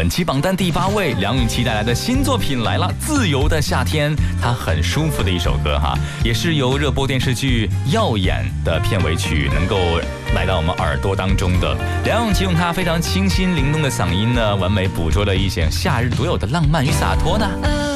本期榜单第8位，梁咏琪带来的新作品来了，《自由的夏天》，它很舒服的一首歌哈，也是由热播电视剧《耀眼》的片尾曲能够来到我们耳朵当中的。梁咏琪用她非常清新灵动的嗓音呢，完美捕捉了一些夏日独有的浪漫与洒脱呢。